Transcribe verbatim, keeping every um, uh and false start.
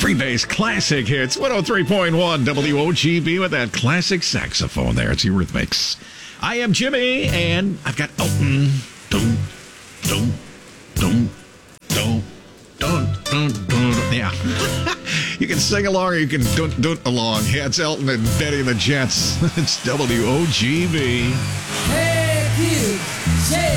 Free Base Classic Hits, one oh three point one W O G B with that classic saxophone there. It's Eurythmics. I am Jimmy, and I've got Elton. Dun, dun, dun, dun, dun, dun, dun. Yeah. You can sing along or you can dun, dun along. Yeah, it's Elton and Betty and the Jets. It's W O G B. Hey, you, Jay.